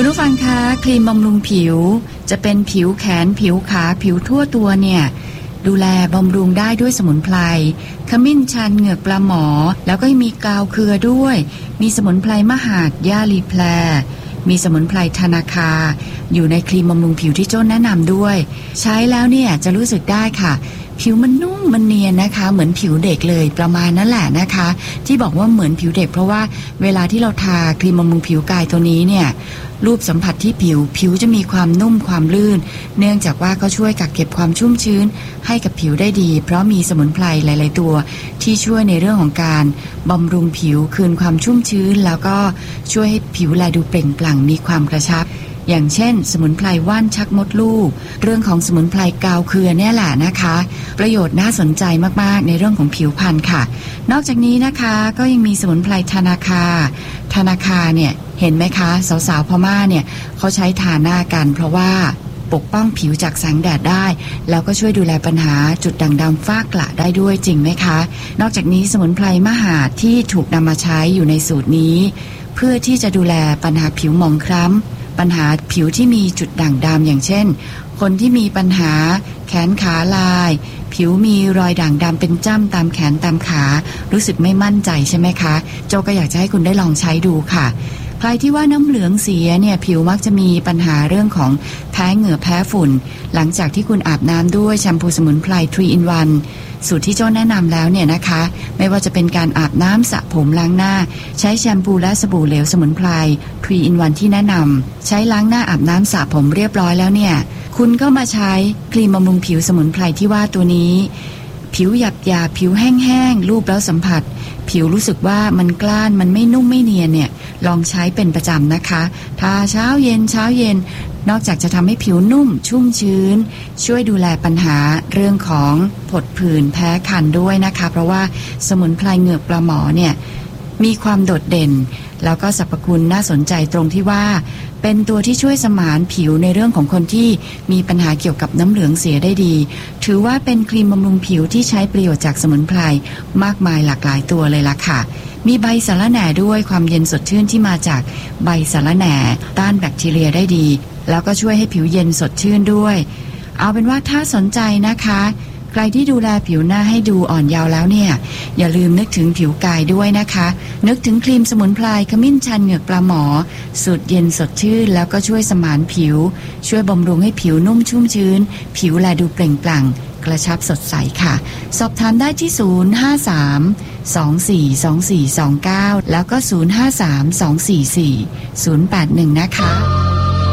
คุณผู้ฟังคะครีมบำรุงผิวจะเป็นผิวแขนผิวขาผิวทั่วตัวเนี่ยดูแลบำรุงได้ด้วยสมุนไพรขมิ้นชันเหงือกปลาหมอแล้วก็มีกาวเครือด้วยมีสมุนไพรมหาดย่าลีแพรมีสมุนไพรธนาคาอยู่ในครีมบำรุงผิวที่โจ้แนะนำด้วยใช้แล้วเนี่ยจะรู้สึกได้ค่ะผิวมันนุ่มมันเนียนนะคะเหมือนผิวเด็กเลยประมาณนั้นแหละนะคะที่บอกว่าเหมือนผิวเด็กเพราะว่าเวลาที่เราทาครีมบำรุงผิวกายตัวนี้เนี่ยรูปสัมผัสที่ผิวจะมีความนุ่มความลื่นเนื่องจากว่าก็ช่วยกักเก็บความชุ่มชื้นให้กับผิวได้ดีเพราะมีสมุนไพรหลายๆตัวที่ช่วยในเรื่องของการบำรุงผิวคืนความชุ่มชื้นแล้วก็ช่วยให้ผิวแลดูเปล่งปลั่งมีความกระชับอย่างเช่นสมุนไพรว่านชักมดลูกเรื่องของสมุนไพรกาวเครือเนี่ยแหละนะคะประโยชน์น่าสนใจมากๆในเรื่องของผิวพรรณค่ะนอกจากนี้นะคะก็ยังมีสมุนไพรธนาคาเนี่ยเห็นไหมคะสาวๆพม่าเนี่ยเขาใช้ทาหน้ากันเพราะว่าปกป้องผิวจากแสงแดดได้แล้วก็ช่วยดูแลปัญหาจุดด่างดำฝ้ากระได้ด้วยจริงไหมคะนอกจากนี้สมุนไพรมหาดที่ถูกนำมาใช้อยู่ในสูตรนี้เพื่อที่จะดูแลปัญหาผิวหมองคล้ำปัญหาผิวที่มีจุดด่างดำอย่างเช่นคนที่มีปัญหาแขนขาลายผิวมีรอยด่างดำเป็นจ้ำตามแขนตามขารู้สึกไม่มั่นใจใช่ไหมคะโจก็อยากจะให้คุณได้ลองใช้ดูค่ะใครที่ว่าน้ำเหลืองเสียเนี่ยผิวมักจะมีปัญหาเรื่องของแพ้เหงื่อแพ้ฝุ่นหลังจากที่คุณอาบน้ำด้วยแชมพูสมุนไพร 3 in 1สูตรที่โจ้แนะนำแล้วเนี่ยนะคะไม่ว่าจะเป็นการอาบน้ำสระผมล้างหน้าใช้แชมพูและสบู่เหลวสมุนไพร 3 in 1ที่แนะนำใช้ล้างหน้าอาบน้ำสระผมเรียบร้อยแล้วเนี่ยคุณก็มาใช้ครีมบำรุงผิวสมุนไพรที่ว่าตัวนี้ผิวหยาบผิวแห้งๆรูปแล้วสัมผัสผิวรู้สึกว่ามันกล้านมันไม่นุ่มไม่เนียนเนี่ยลองใช้เป็นประจำนะคะทาเช้าเย็นนอกจากจะทำให้ผิวนุ่มชุ่มชื้นช่วยดูแลปัญหาเรื่องของผดผื่นแพ้คันด้วยนะคะเพราะว่าสมุนไพรเหงือกปลาหมอเนี่ยมีความโดดเด่นแล้วก็สรรพคุณน่าสนใจตรงที่ว่าเป็นตัวที่ช่วยสมานผิวในเรื่องของคนที่มีปัญหาเกี่ยวกับน้ำเหลืองเสียได้ดีถือว่าเป็นครีมบำรุงผิวที่ใช้ประโยชน์จากสมุนไพรมากมายหลากหลายตัวเลยล่ะค่ะมีใบสะระแหน่ด้วยความเย็นสดชื่นที่มาจากใบสะระแหน่ต้านแบคทีเรียได้ดีแล้วก็ช่วยให้ผิวเย็นสดชื่นด้วยเอาเป็นว่าถ้าสนใจนะคะใครที่ดูแลผิวหน้าให้ดูอ่อนเยาว์แล้วเนี่ยอย่าลืมนึกถึงผิวกายด้วยนะคะนึกถึงครีมสมุนไพรขมิ้นชันเหงือกปลาหมอสูตรเย็นสดชื่นแล้วก็ช่วยสมานผิวช่วยบำรุงให้ผิวนุ่มชุ่มชื้นผิวแลดูเปล่งปลั่งกระชับสดใสค่ะสอบถามได้ที่053 242429แล้วก็053 244 081นะคะ